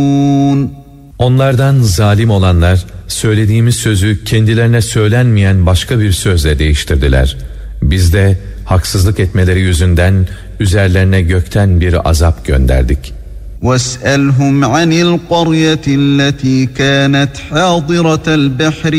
Onlardan zalim olanlar söylediğimiz sözü kendilerine söylenmeyen başka bir sözle değiştirdiler. Biz de haksızlık etmeleri yüzünden üzerlerine gökten bir azap gönderdik. وَاسْأَلْهُمْ عَنِ الْقَرْيَةِ الَّتِي كَانَتْ حَاضِرَةَ الْبَحْرِ